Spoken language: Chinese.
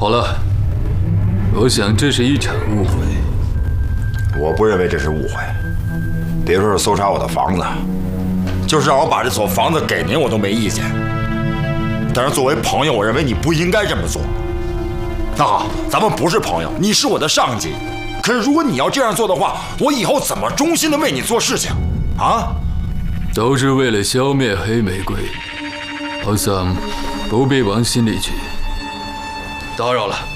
好了，我想这是一场误会。 我不认为这是误会。别说是搜查我的房子，就是让我把这所房子给您，我都没意见。但是作为朋友，我认为你不应该这么做。那好，咱们不是朋友，你是我的上级。可是如果你要这样做的话，我以后怎么忠心的为你做事情？啊？ 都是为了消灭黑玫瑰，老桑，不必往心里去。打扰了。